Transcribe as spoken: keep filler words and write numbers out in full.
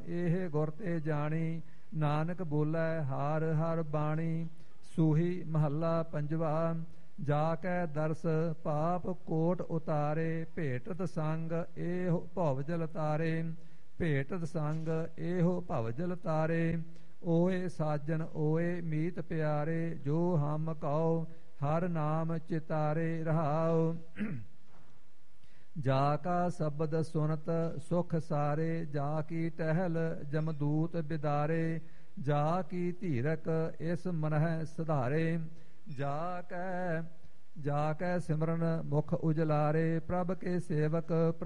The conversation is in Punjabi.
ਇਹ ਗੁਰ ਤੇ ਜਾਣੀ। ਨਾਨਕ ਬੋਲੇ ਹਰ ਹਰ ਬਾਣੀ। ਸੂਹੀ ਮਹੱਲਾ ਪੰਜਵਾ। ਜਾ ਕੈ ਦਰਸ ਪਾਪ ਕੋਟ ਉਤਾਰੇ। ਭੇਟਤ ਸੰਗ ਇਹੋ ਭਵਜਲ ਤਾਰੇ। ਭੇਟਤ ਸੰਗ ਇਹੋ ਭਵਜਲ ਤਾਰੇ। ਓਏ ਸਾਜਨ ਓਏ ਮੀਤ ਪਿਆਰੇ। ਜੋ ਹਮ ਕਉ ਹਰ ਨਾਮ ਚਿਤਾਰੇ। ਰਹਾਉ ਜਾ ਕਾ ਸ਼ਬਦ ਸੁਨਤ ਸੁਖ ਸਾਰੇ। ਜਾ ਕੀ ਟਹਿਲ ਜਮਦੂਤ ਬਿਦਾਰੇ। ਜਾ ਕੀ ਧੀਰਕ ਇਸ ਮਨਹਿ ਸੁਧਾਰੇ। ਜਾ ਕੈ ਜਾ ਕੈ ਸਿਮਰਨ ਮੁਖ ਉਜਲਾਰੇ। ਪ੍ਰਭ ਕੇ ਸੇਵਕ